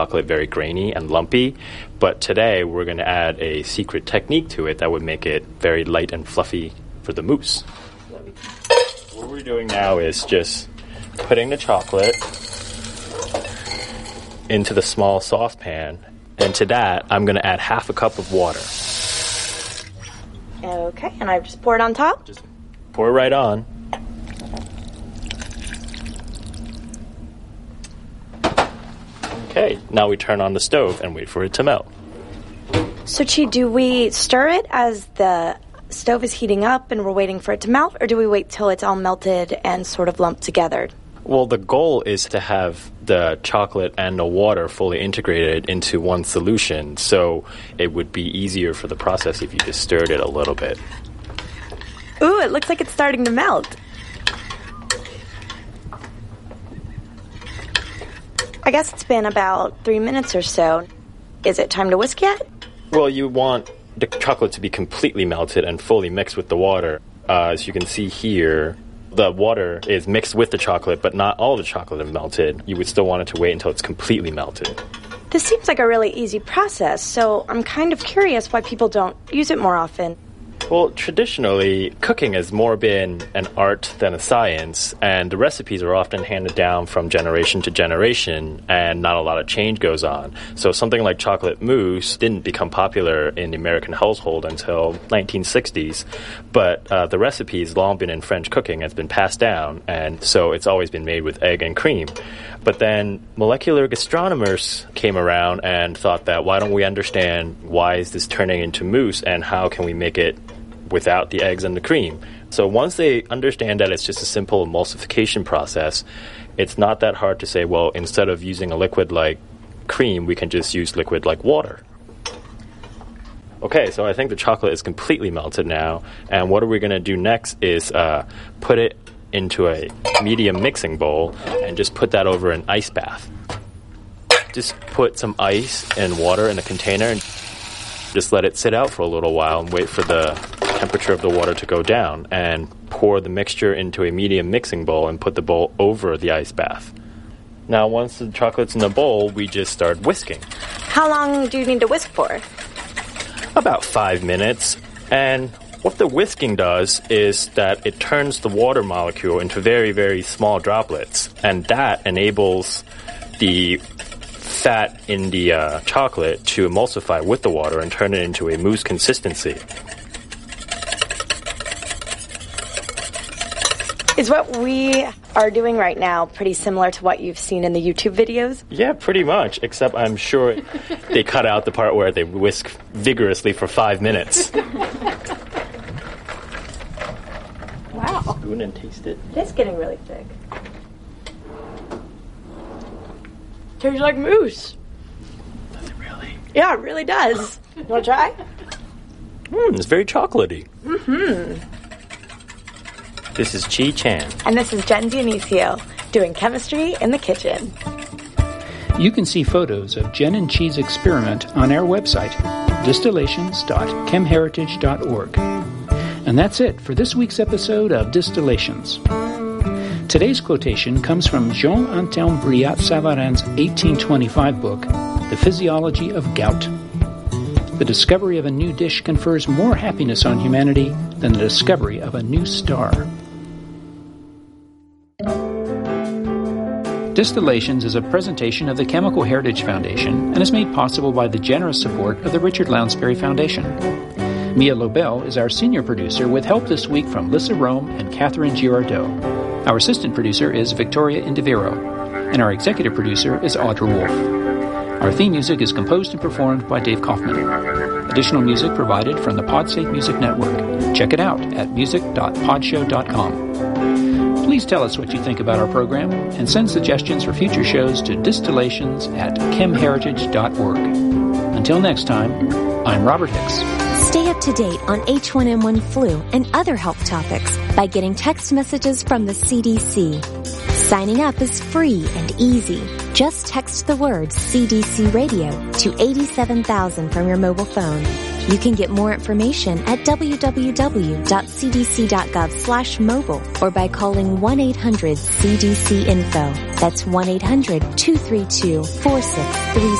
chocolate very grainy and lumpy. But today we're going to add a secret technique to it that would make it very light and fluffy for the mousse. What we're doing now is just putting the chocolate into the small saucepan, and to that I'm going to add half a cup of water. Okay, and I just pour it on top? Just pour it right on. Okay, now we turn on the stove and wait for it to melt. So, Chi, do we stir it as the stove is heating up and we're waiting for it to melt, or do we wait till it's all melted and sort of lumped together? Well, the goal is to have the chocolate and the water fully integrated into one solution, so it would be easier for the process if you just stirred it a little bit. Ooh, it looks like it's starting to melt. I guess it's been about 3 minutes or so. Is it time to whisk yet? Well, you want the chocolate to be completely melted and fully mixed with the water. As you can see here, the water is mixed with the chocolate, but not all the chocolate is melted. You would still want it to wait until it's completely melted. This seems like a really easy process, so I'm kind of curious why people don't use it more often. Well, traditionally, cooking has more been an art than a science, and the recipes are often handed down from generation to generation, and not a lot of change goes on. So something like chocolate mousse didn't become popular in the American household until 1960s, but the recipe has long been in French cooking, has been passed down, and so it's always been made with egg and cream. But then molecular gastronomers came around and thought that why don't we understand why is this turning into mousse and how can we make it without the eggs and the cream. So once they understand that it's just a simple emulsification process, it's not that hard to say, well, instead of using a liquid like cream, we can just use liquid like water. Okay, so I think the chocolate is completely melted now, and what are we going to do next is put it into a medium mixing bowl and just put that over an ice bath. Just put some ice and water in a container and just let it sit out for a little while and wait for the temperature of the water to go down, and pour the mixture into a medium mixing bowl and put the bowl over the ice bath. Now, once the chocolate's in the bowl, we just start whisking. How long do you need to whisk for? About 5 minutes. And what the whisking does is that it turns the water molecule into very, very small droplets, and that enables the fat in the chocolate to emulsify with the water and turn it into a mousse consistency. Is what we are doing right now pretty similar to what you've seen in the YouTube videos? Yeah, pretty much, except I'm sure they cut out the part where they whisk vigorously for 5 minutes. Wow. Spoon and taste it. It is getting really thick. Tastes like mousse. Does it really? Yeah, it really does. You want to try? It's very chocolatey. Mm-hmm. This is Chi Chan. And this is Jen Dionisio, doing chemistry in the kitchen. You can see photos of Jen and Chi's experiment on our website, distillations.chemheritage.org. And that's it for this week's episode of Distillations. Today's quotation comes from Jean-Antoine Brillat-Savarin's 1825 book, The Physiology of Gout. The discovery of a new dish confers more happiness on humanity than the discovery of a new star. Distillations is a presentation of the Chemical Heritage Foundation and is made possible by the generous support of the Richard Lounsbury Foundation. Mia Lobel is our senior producer with help this week from Lissa Rome and Catherine Girardeau. Our assistant producer is Victoria Indiviro, and our executive producer is Audra Wolf. Our theme music is composed and performed by Dave Kaufman. Additional music provided from the Podsafe Music Network. Check it out at music.podshow.com. Please tell us what you think about our program and send suggestions for future shows to distillations@chemheritage.org. Until next time, I'm Robert Hicks. Stay up to date on H1N1 flu and other health topics by getting text messages from the CDC. Signing up is free and easy. Just text the words CDC Radio to 87,000 from your mobile phone. You can get more information at www.cdc.gov/mobile or by calling 1-800-CDC-INFO. That's 1-800-232-4637.